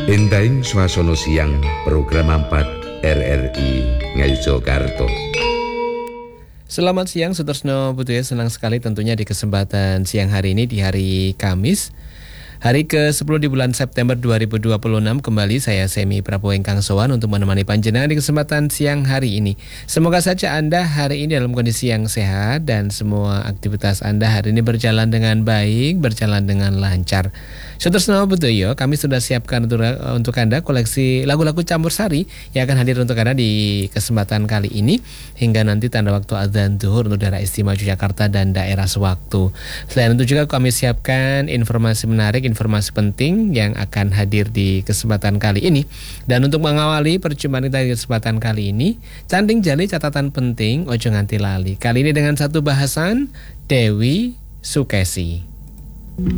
Entahing swasana siang program 4 RRI Ngayogyakarta. Selamat siang Sutresno Butuya, senang sekali tentunya di kesempatan siang hari ini di hari Kamis hari ke-10 di bulan September 2026 kembali saya Semi Prabowo Engkang Sowan untuk menemani panjenengan di kesempatan siang hari ini. Semoga saja Anda hari ini dalam kondisi yang sehat dan semua aktivitas Anda hari ini berjalan dengan baik, berjalan dengan lancar. Sutresno Butuya, kami sudah siapkan untuk Anda koleksi lagu-lagu campur sari yang akan hadir untuk Anda di kesempatan kali ini hingga nanti tanda waktu adzan zuhur untuk daerah istimewa Yogyakarta dan daerah sewaktu. Selain itu juga kami siapkan informasi menarik, informasi penting yang akan hadir di kesempatan kali ini. Dan untuk mengawali perjumpaan kita di kesempatan kali ini, canding jali catatan penting ojo nganti lali. Kali ini dengan satu bahasan Dewi Sukesi.